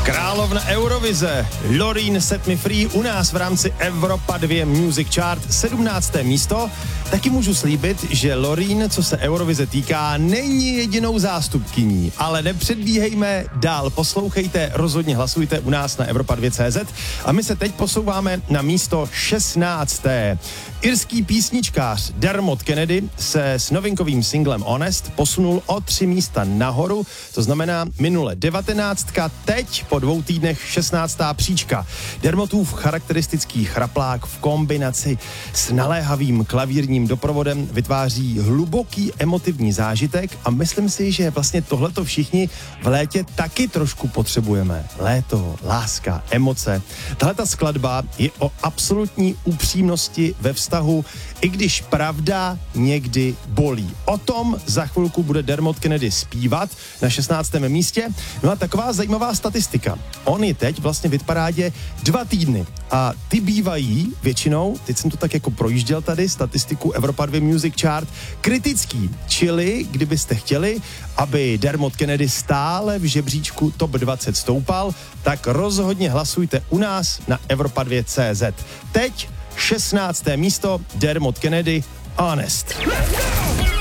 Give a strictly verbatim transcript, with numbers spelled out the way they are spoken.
Královna Eurovize, Loreen Set Me Free u nás v rámci Evropa dva Music Chart, sedmnácté místo. Taky můžu slíbit, že Loreen, co se Eurovize týká, není jedinou zástupkyní, ale nepředbíhejme, dál poslouchejte, rozhodně hlasujte u nás na Evropa dva tečka cé zet a my se teď posouváme na místo šestnácté. Irský písničkář Dermot Kennedy se s novinkovým singlem Honest posunul o tři místa nahoru, to znamená minule devatenáctka, teď po dvou týdnech šestnáctá příčka. Dermotův charakteristický chraplák v kombinaci s naléhavým klavírním doprovodem vytváří hluboký emotivní zážitek a myslím si, že vlastně tohleto všichni v létě taky trošku potřebujeme. Léto, láska, emoce. Tahleta skladba je o absolutní upřímnosti ve vztahu, i když pravda někdy bolí. O tom za chvilku bude Dermot Kennedy zpívat na šestnáctém místě. No a taková zajímavá statistika. On je teď vlastně v hitparádě dva týdny a ty bývají většinou, teď jsem to tak jako projížděl tady, statistiku Evropa dva Music Chart, kritický, čili kdybyste chtěli, aby Dermot Kennedy stále v žebříčku top dvacet stoupal, tak rozhodně hlasujte u nás na Evropa dva tečka cé zet. Teď šestnácté místo, Dermot Kennedy, Honest.